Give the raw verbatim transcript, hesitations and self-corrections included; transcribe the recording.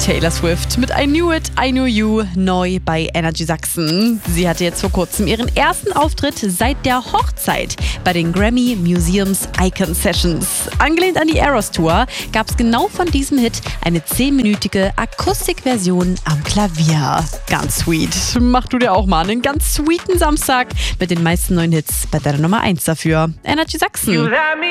Taylor Swift mit I Knew It, I Knew You, neu bei Energy Sachsen. Sie hatte jetzt vor kurzem ihren ersten Auftritt seit der Hochzeit bei den Grammy Museums Icon Sessions. Angelehnt an die Eras Tour gab es genau von diesem Hit eine zehnminütige Akustikversion am Klavier. Ganz sweet. Mach du dir auch mal einen ganz sweeten Samstag mit den meisten neuen Hits bei deiner Nummer eins dafür. Energy Sachsen.